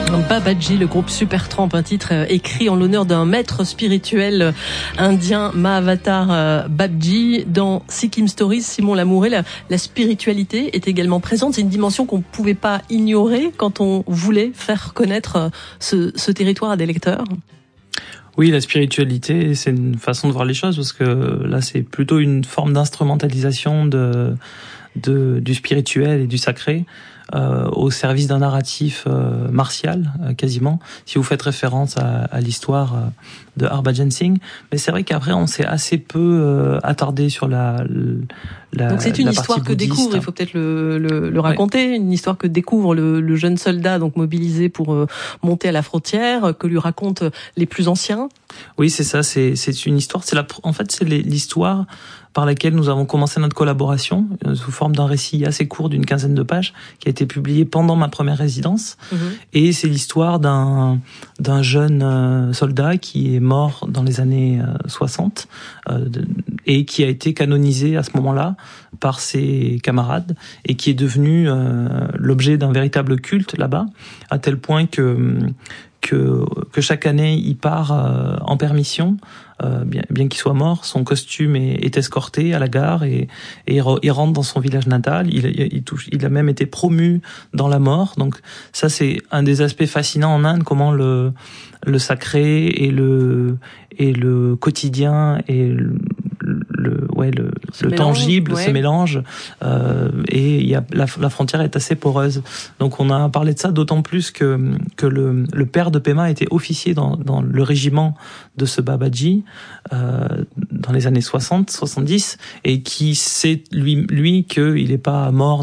Babaji, le groupe Supertramp, un titre écrit en l'honneur d'un maître spirituel indien, Mahavatar Babji. Dans Sikkim Stories, Simon Lamouret, la spiritualité est également présente. C'est une dimension qu'on ne pouvait pas ignorer quand on voulait faire connaître ce territoire à des lecteurs. Oui, la spiritualité, c'est une façon de voir les choses, parce que là, c'est plutôt une forme d'instrumentalisation du spirituel et du sacré au service d'un narratif martial, quasiment, si vous faites référence à l'histoire de Harbhajan Singh. Mais c'est vrai qu'après, on s'est assez peu attardé sur la donc c'est une histoire que découvre, il faut peut-être le raconter, une histoire que découvre le jeune soldat donc mobilisé pour monter à la frontière, que lui racontent les plus anciens. Oui, c'est ça, c'est une histoire, en fait c'est l'histoire par laquelle nous avons commencé notre collaboration sous forme d'un récit assez court d'une 15aine de pages qui a été publié pendant ma première résidence. Et c'est l'histoire d'un jeune soldat qui est mort dans les années 60 et qui a été canonisé à ce moment-là par ses camarades et qui est devenu l'objet d'un véritable culte là-bas, à tel point que chaque année il part en permission, bien qu'il soit mort, son costume est escorté à la gare et il rentre dans son village natal. Il a même été promu dans la mort. Donc ça, c'est un des aspects fascinants en Inde, comment le sacré et le quotidien et le tangible se mélange, et la frontière est assez poreuse. Donc on a parlé de ça d'autant plus que le père de Pema était officier dans le régiment de ce Babaji dans les années 60-70, et qui sait lui qu'il n'est pas mort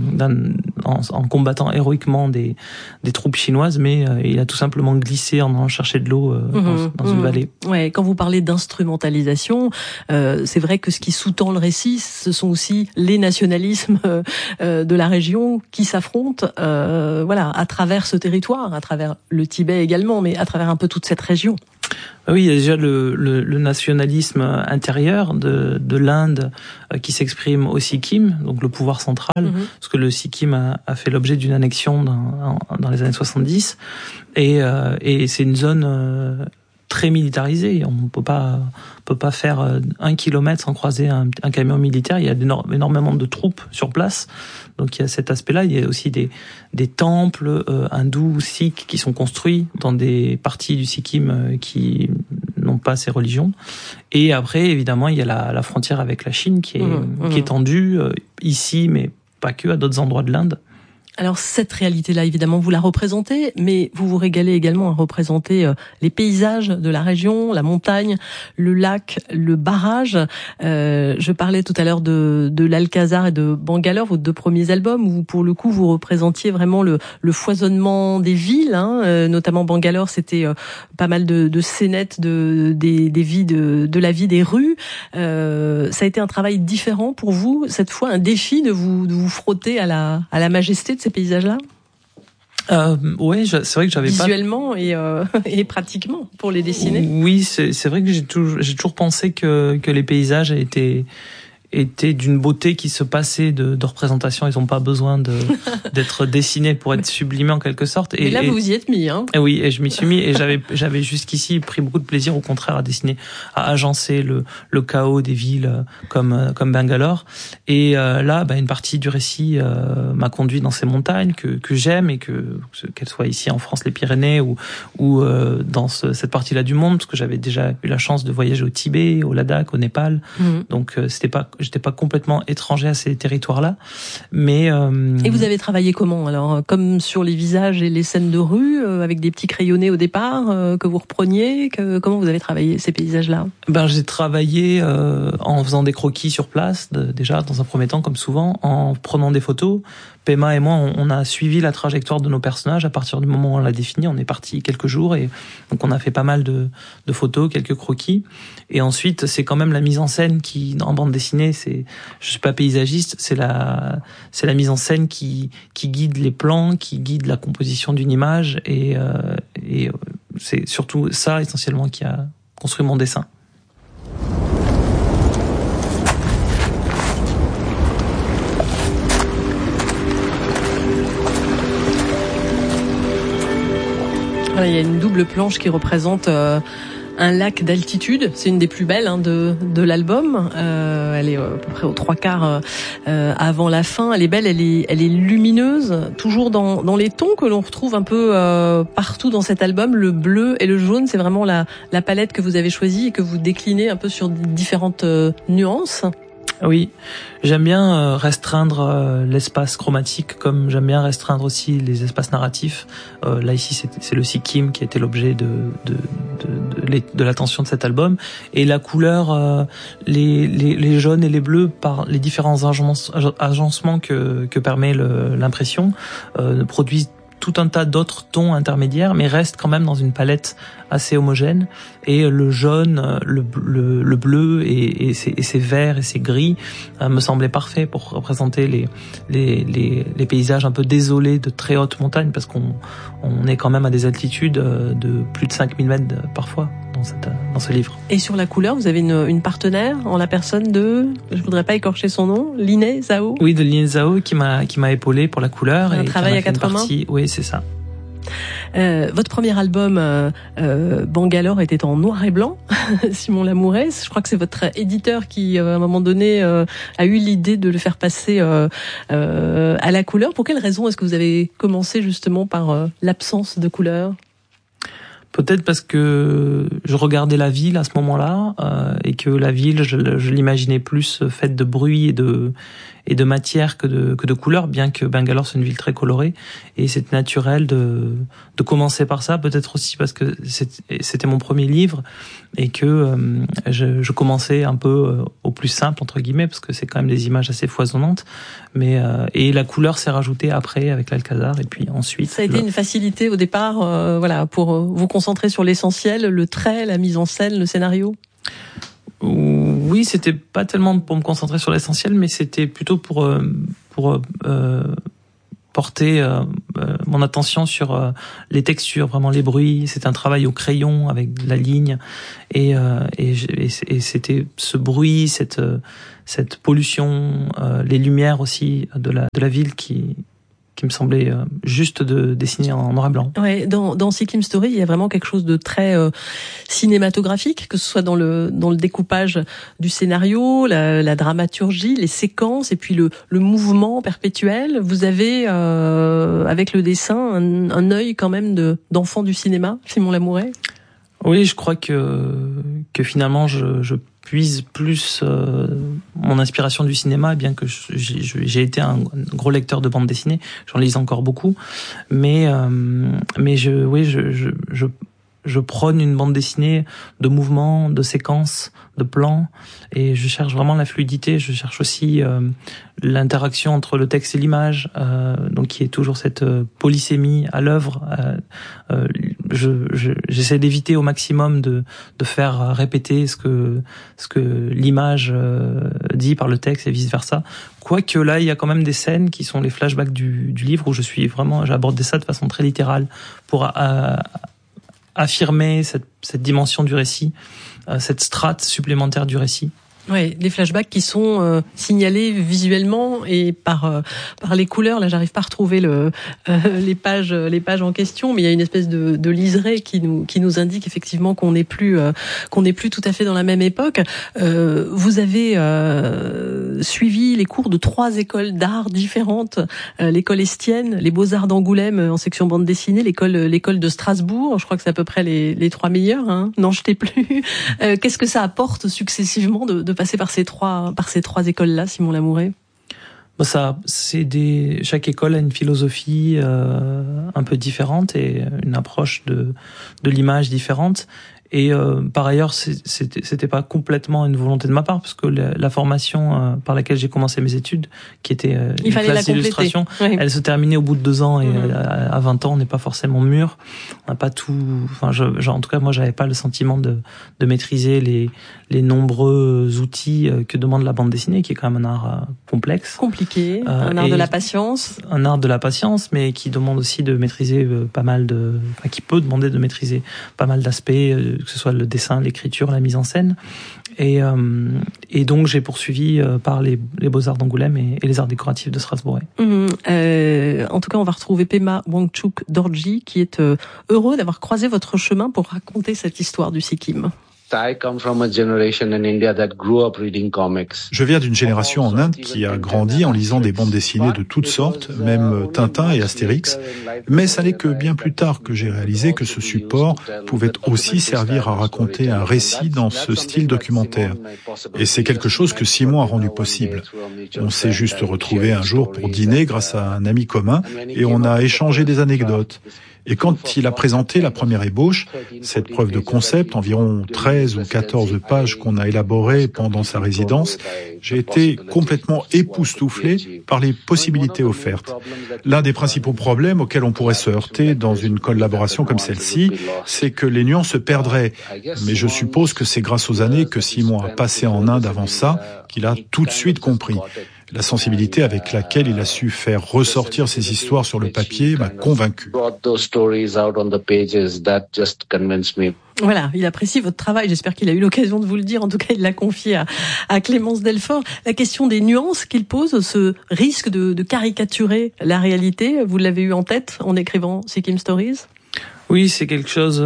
en combattant héroïquement des troupes chinoises, mais il a tout simplement glissé en allant chercher de l'eau dans une vallée. Ouais, quand vous parlez d'instrumentalisation, c'est vrai que ce qui sous-tend le récit, ce sont aussi les nationalismes de la région qui s'affrontent, à travers ce territoire, à travers le Tibet également, mais à travers un peu toute cette région. Oui, il y a déjà le nationalisme intérieur de l'Inde qui s'exprime au Sikkim, donc le pouvoir central, parce que le Sikkim a fait l'objet d'une annexion dans les années 70, et c'est une zone très militarisée. On peut pas faire 1 kilomètre sans croiser un camion militaire. Il y a énormément de troupes sur place. Donc il y a cet aspect-là. Il y a aussi des temples hindous, sikhs qui sont construits dans des parties du Sikkim qui n'ont pas ces religions. Et après, évidemment, il y a la frontière avec la Chine qui est tendue ici, mais pas que, à d'autres endroits de l'Inde. Alors cette réalité-là, évidemment, vous la représentez, mais vous vous régalez également à représenter les paysages de la région, la montagne, le lac, le barrage. Je parlais tout à l'heure de l'Alcazar et de Bangalore, vos 2 premiers albums, où pour le coup vous représentiez vraiment le foisonnement des villes, notamment Bangalore, c'était pas mal de scénettes des vies de la vie des rues. Ça a été un travail différent pour vous, cette fois un défi de vous frotter à la majesté de ces paysages-là. Oui, c'est vrai que j'avais visuellement et pratiquement pour les dessiner. Oui, c'est vrai que j'ai toujours pensé que les paysages étaient d'une beauté qui se passait de représentation. Ils n'ont pas besoin d'être dessinés pour être sublimés en quelque sorte. Et là, vous vous y êtes mis, hein. Et oui, et je m'y suis mis, et j'avais jusqu'ici pris beaucoup de plaisir, au contraire, à dessiner, à agencer le chaos des villes comme Bangalore. Et là, une partie du récit m'a conduit dans ces montagnes que j'aime, et qu'elles soient ici en France, les Pyrénées, ou dans cette partie-là du monde, parce que j'avais déjà eu la chance de voyager au Tibet, au Ladakh, au Népal. Donc j'étais pas complètement étranger à ces territoires-là, mais Et vous avez travaillé comment alors, comme sur les visages et les scènes de rue, avec des petits crayonnés au départ que vous repreniez, comment vous avez travaillé ces paysages-là? J'ai travaillé en faisant des croquis sur place, déjà dans un premier temps, comme souvent, en prenant des photos. Pema et moi, on a suivi la trajectoire de nos personnages à partir du moment où on l'a défini. On est parti quelques jours, et donc on a fait pas mal de photos, quelques croquis. Et ensuite, c'est quand même la mise en scène qui, en bande dessinée, je suis pas paysagiste, c'est la mise en scène qui guide les plans, qui guide la composition d'une image, et c'est surtout ça essentiellement qui a construit mon dessin. Voilà, il y a une double planche qui représente un lac d'altitude. C'est une des plus belles de l'album. Elle est à peu près aux 3/4 avant la fin. Elle est belle, elle est lumineuse, toujours dans les tons que l'on retrouve un peu partout dans cet album. Le bleu et le jaune, c'est vraiment la palette que vous avez choisie et que vous déclinez un peu sur différentes nuances. Oui, j'aime bien restreindre l'espace chromatique, comme j'aime bien restreindre aussi les espaces narratifs. Là ici, c'est le sikkim qui a été l'objet de l'attention de cet album, et la couleur, les jaunes et les bleus, par les différents agencements que permet l'impression, produisent tout un tas d'autres tons intermédiaires, mais restent quand même dans une palette assez homogène. Et le jaune, le bleu et ces verts et ces gris me semblaient parfaits pour représenter les paysages un peu désolés de très hautes montagnes, parce qu'on est quand même à des altitudes de plus de 5000 mètres parfois dans ce livre. Et sur la couleur, vous avez une partenaire en la personne de, je voudrais pas écorcher son nom, Liné Zhao. Oui, de Liné Zhao qui m'a épaulé pour la couleur. Un travail à 4 mains. Oui, c'est ça. Votre premier album, Bangalore, était en noir et blanc. Simon Lamouret, je crois que c'est votre éditeur qui, à un moment donné, a eu l'idée de le faire passer à la couleur. Pour quelle raison est-ce que vous avez commencé justement par l'absence de couleur ? Peut-être parce que je regardais la ville à ce moment-là, et que la ville, je l'imaginais plus faite de bruit et de matière que de couleurs, bien que Bangalore c'est une ville très colorée, et c'est naturel de commencer par ça. Peut-être aussi parce que c'était mon premier livre et que je commençais un peu au plus simple entre guillemets, parce que c'est quand même des images assez foisonnantes, mais et la couleur s'est rajoutée après avec l'Alcazar, et puis ensuite. Ça a été une facilité au départ, voilà, pour vous concentrer sur l'essentiel, le trait, la mise en scène, le scénario. Oui, c'était pas tellement pour me concentrer sur l'essentiel, mais c'était plutôt pour porter mon attention sur les textures, vraiment les bruits. C'est un travail au crayon avec la ligne, et c'était ce bruit, cette pollution, les lumières aussi de la ville qui me semblait juste de dessiner en noir et blanc. Ouais, dans Sikkim Story, il y a vraiment quelque chose de très cinématographique, que ce soit dans le découpage du scénario, la dramaturgie, les séquences, et puis le mouvement perpétuel. Vous avez avec le dessin un œil quand même d'enfant du cinéma, Simon Lamouret. Oui, je crois que finalement je puise plus mon inspiration du cinéma, bien que j'ai été un gros lecteur de bande dessinée, j'en lis encore beaucoup, mais je prône une bande dessinée de mouvements, de séquences, de plans, et je cherche vraiment la fluidité. Je cherche aussi l'interaction entre le texte et l'image, donc qui est toujours cette polysémie à l'œuvre. J'essaie d'éviter au maximum de faire répéter ce que l'image dit par le texte et vice versa. Quoique là, il y a quand même des scènes qui sont les flashbacks du livre, où j'aborde ça de façon très littérale pour affirmer cette dimension du récit, cette strate supplémentaire du récit. Oui, des flashbacks qui sont signalés visuellement et par les couleurs. Là, j'arrive pas à retrouver les pages en question, mais il y a une espèce de liseré qui nous indique effectivement qu'on n'est plus tout à fait dans la même époque. Vous avez suivi les cours de 3 écoles d'art différentes, l'école Estienne, les Beaux-Arts d'Angoulême en section bande dessinée, l'école de Strasbourg. Je crois que c'est à peu près les 3 meilleurs, hein. N'en jetez plus. Qu'est-ce que ça apporte successivement de passer par ces trois écoles-là, Simon Lamouret? Chaque école a une philosophie un peu différente et une approche de l'image différente. Et par ailleurs, c'était pas complètement une volonté de ma part, parce que la formation par laquelle j'ai commencé mes études, qui était une classe d'illustration, oui, elle se terminait au bout de 2 ans, et à 20 ans, on n'est pas forcément mûr. On n'a pas tout. Enfin, en tout cas, moi, j'avais pas le sentiment de maîtriser les nombreux outils que demande la bande dessinée, qui est quand même un art complexe, compliqué, un art de la patience. Un art de la patience, mais qui demande aussi de maîtriser qui peut demander de maîtriser pas mal d'aspects, que ce soit le dessin, l'écriture, la mise en scène. Et donc j'ai poursuivi par les Beaux-Arts d'Angoulême et les Arts décoratifs de Strasbourg. En tout cas, on va retrouver Pema Wangchuk Dorji, qui est heureux d'avoir croisé votre chemin pour raconter cette histoire du Sikkim. Je viens d'une génération en Inde qui a grandi en lisant des bandes dessinées de toutes sortes, même Tintin et Astérix, mais ça n'est que bien plus tard que j'ai réalisé que ce support pouvait aussi servir à raconter un récit dans ce style documentaire. Et c'est quelque chose que Simon a rendu possible. On s'est juste retrouvé un jour pour dîner grâce à un ami commun et on a échangé des anecdotes. Et quand il a présenté la première ébauche, cette preuve de concept, environ 13 ou 14 pages qu'on a élaborées pendant sa résidence, j'ai été complètement époustouflé par les possibilités offertes. L'un des principaux problèmes auxquels on pourrait se heurter dans une collaboration comme celle-ci, c'est que les nuances se perdraient. Mais je suppose que c'est grâce aux années que Simon a passé en Inde avant ça qu'il a tout de suite compris. La sensibilité avec laquelle il a su faire ressortir ses histoires sur le papier m'a convaincu. Voilà, il apprécie votre travail. J'espère qu'il a eu l'occasion de vous le dire. En tout cas, il l'a confié à Clémence Delfort. La question des nuances qu'il pose, ce risque de caricaturer la réalité, vous l'avez eu en tête en écrivant Sikkim Stories ? Oui, c'est quelque chose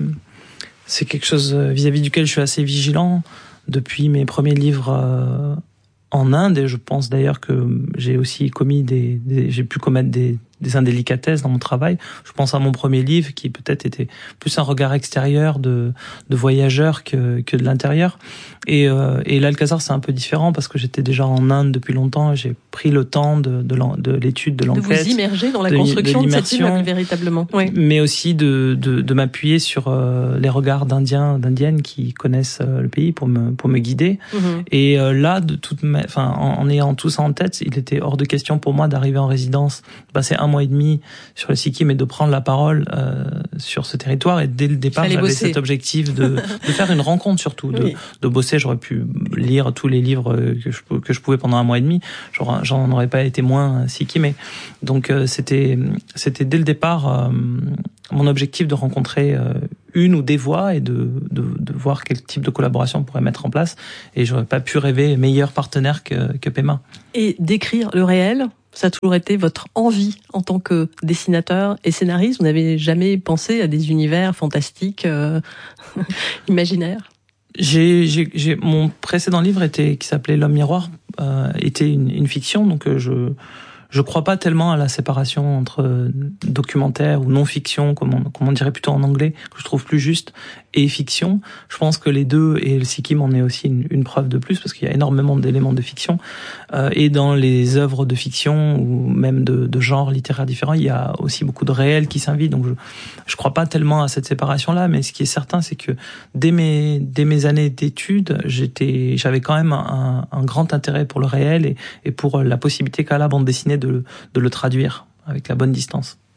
vis-à-vis duquel je suis assez vigilant depuis mes premiers livres en Inde, et je pense d'ailleurs que j'ai aussi commis j'ai pu commettre des indélicatesses dans mon travail. Je pense à mon premier livre qui peut-être était plus un regard extérieur de voyageur que de l'intérieur. Et l'Alcazar, c'est un peu différent parce que j'étais déjà en Inde depuis longtemps et j'ai pris le temps de l'étude, de l'enquête. De vous immerger dans la construction de cette immeuble, véritablement. Oui. Mais aussi de m'appuyer sur les regards d'Indiennes qui connaissent le pays pour me guider. Mm-hmm. Et là, en ayant tout ça en tête, il était hors de question pour moi d'arriver en résidence, de passer 1 mois et demi sur le Sikkim et de prendre la parole sur ce territoire. Et dès le départ, j'avais cet objectif de faire une rencontre surtout, de bosser. J'aurais pu lire tous les livres que je pouvais pendant 1 mois et demi. J'en aurais pas été moins Sikkimais. Donc c'était dès le départ mon objectif de rencontrer une ou des voix et de voir quel type de collaboration on pourrait mettre en place. Et j'aurais pas pu rêver meilleur partenaire que Pema. Et d'écrire le réel, ça a toujours été votre envie en tant que dessinateur et scénariste. Vous n'avez jamais pensé à des univers fantastiques, imaginaires? Mon précédent livre qui s'appelait L'Homme Miroir, était une fiction, donc je crois pas tellement à la séparation entre documentaire ou non-fiction, comme on dirait plutôt en anglais, que je trouve plus juste, et fiction. Je pense que les deux, et le Sikkim en est aussi une preuve de plus, parce qu'il y a énormément d'éléments de fiction. Et dans les œuvres de fiction, ou même de genres littéraires différents, il y a aussi beaucoup de réel qui s'invite. Donc je crois pas tellement à cette séparation-là, mais ce qui est certain, c'est que dès mes années d'études, j'avais quand même un grand intérêt pour le réel et pour la possibilité qu'a la bande dessinée de le traduire avec la bonne distance.